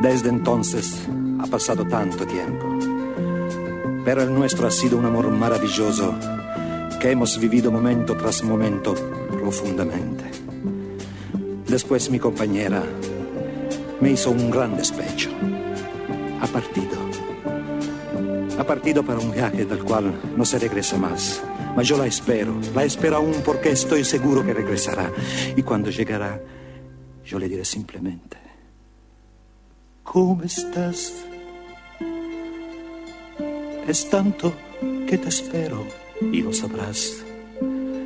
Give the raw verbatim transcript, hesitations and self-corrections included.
Desde entonces ha pasado tanto tiempo, pero el nuestro ha sido un amor maravilloso que hemos vivido momento tras momento profundamente. Después mi compañera me hizo un gran despecho. Ha partido. Ha partido para un viaje del cual no se regresa más. Ma yo la espero, la espero aún porque estoy seguro que regresará. Y cuando llegará, yo le diré simplemente: ¿cómo estás? Es tanto que te espero y lo sabrás.